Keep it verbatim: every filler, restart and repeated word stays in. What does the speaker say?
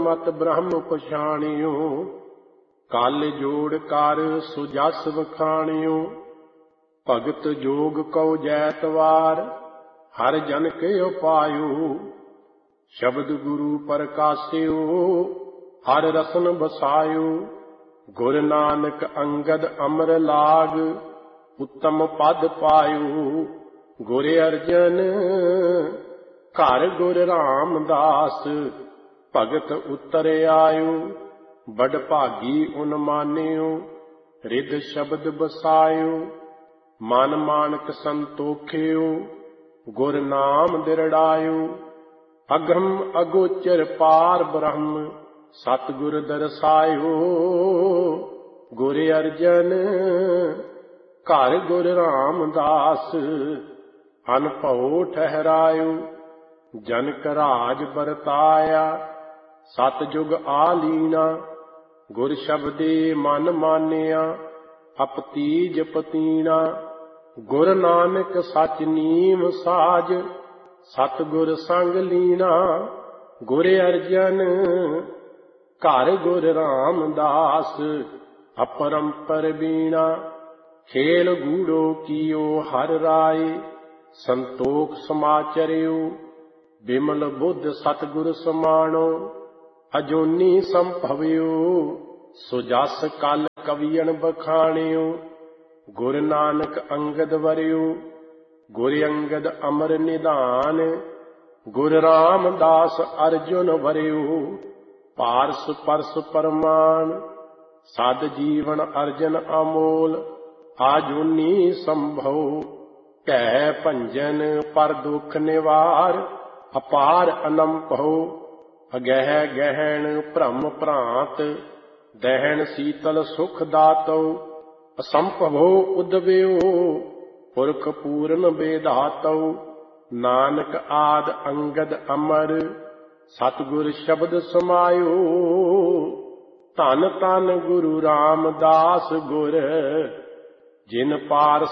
ਮਤ ਬ੍ਰਹਮ ਪਛਾਣਿਓ। ਕਲ ਜੋੜ ਕਰ ਸੁਜਸ ਵਖਾਣਿਓ। ਭਗਤ ਜੋਗ ਕਉ ਜੈਤਵਾਰ ਹਰ ਜਨ ਕੇ ਉਪਾਇਓ। ਸ਼ਬਦ ਗੁਰੂ ਪ੍ਰਕਾਸਿਓ ਹਰ ਰਸਨ ਬਸਾਇਓ। ਗੁਰ ਨਾਨਕ ਅੰਗਦ ਅਮਰ ਲਾਗ ਉੱਤਮ ਪਦ ਪਾਇਓ। ਗੁਰ ਅਰਜਨ ਘਰ ਗੁਰ ਰਾਮਦਾਸ ਭਗਤ ਉਤਰ ਆਇਓ। ਬੜ ਭਾਗੀ ਉਨ ਮਾਨਿਓ ਰਿਦ ਸ਼ਬਦ ਬਸਾਇਓ। ਮਨ ਮਾਨਕ ਸੰਤੋਖਿਓ ਗੁਰ ਨਾਮ ਦਿਰੜਾਇਓ। ਅਗਮ ਅਗੋਚਰ ਪਾਰ ਬ੍ਰਹਮ ਸਤਿਗੁਰ ਦਰਸਾਇਓ। ਗੁਰ ਅਰਜਨ ਘਰ ਗੁਰ ਰਾਮਦਾਸ ਅਨਭਉ ਠਹਿਰਾਇਓ। ਜਨਕ ਰਾਜ ਵਰਤਾਇਆ ਸਤ ਜੁਗ ਆਲੀਨਾ। ਗੁਰ ਸ਼ਬਦੇ ਮਨ ਮਾਨਿਆ ਅਪਤੀਜ ਪਤੀਣਾ। ਗੁਰ ਨਾਨਕ ਸਚ ਨੀਮ ਸਾਜ ਸਤਿਗੁਰ ਸੰਗ ਲੀਣਾ। ਗੁਰ ਅਰਜਨ ਘਰ ਗੁਰ ਰਾਮਦਾਸ ਅਪਰੰਪਰ ਬੀਣਾ। ਖੇਲ ਗੂੜੋ ਕੀਓ ਹਰ ਰਾਏ ਸੰਤੋਖ ਸਮਾਚਰਿਓ। ਬਿਮਲ ਬੁੱਧ ਸਤਿਗੁਰ ਸਮਾਣੋ ਅਜੂਨੀ ਸੰਭਵਿਓ। ਸੁਜਸ ਕਲ ਕਵੀਅਣ ਬਖਾਣਿਓ। ਗੁਰ ਨਾਨਕ ਅੰਗਦ ਵਰਿਓ। ਗੁਰ ਅੰਗਦ ਅਮਰ ਨਿਧਾਨ ਗੁਰ ਰਾਮਦਾਸ ਅਰਜੁਨ ਵਰਿਓ। ਪਾਰਸ ਪਰਸ ਪਰਮਾਨ ਸਦ ਜੀਵਨ ਅਰਜਨ ਅਮੋਲ। ਆਜੂਨੀ ਸੰਭਉ ਭੈ ਭੰਜਨ ਪਰ ਦੁਖ ਨਿਵਾਰ। ਅਪਾਰ ਅਨੰਭਉ ਅਗਹਿ ਗਹਿਣ ਭ੍ਰਮ ਭ੍ਰਾਂਤ। ਦਹਿਣ ਸੀਤਲ ਸੁਖ ਦਾਤਉ ਅਸੰਭਵੋ ਉਦਵਿਓ। ਪੁਰਖ ਪੂਰਨ ਬੇਧਾਤਉ ਨਾਨਕ ਆਦ ਅੰਗਦ ਅਮਰ। ਸਤਿਗੁਰ ਸ਼ਬਦ ਸਮਾਇਓ। ਧੰਨ ਧੰਨ ਗੁਰੂ ਰਾਮਦਾਸ ਗੁਰ ਜਿਨ ਪਾਰ